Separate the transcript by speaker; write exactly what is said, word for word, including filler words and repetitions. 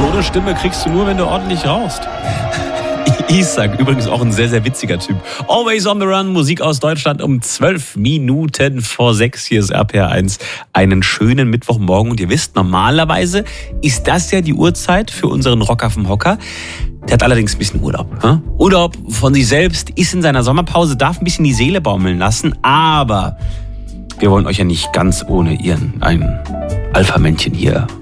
Speaker 1: So eine Stimme kriegst du nur, wenn du ordentlich rauchst.
Speaker 2: Isaac, übrigens auch ein sehr, sehr witziger Typ. Always on the Run, Musik aus Deutschland um zwölf Minuten vor sechs. Hier ist R P R eins. Einen schönen Mittwochmorgen. Und ihr wisst, normalerweise ist das ja die Uhrzeit für unseren Rocker vom Hocker. Der hat allerdings ein bisschen Urlaub. Hm? Urlaub von sich selbst, ist in seiner Sommerpause, darf ein bisschen die Seele baumeln lassen. Aber wir wollen euch ja nicht ganz ohne ihren ein Alpha-Männchen hier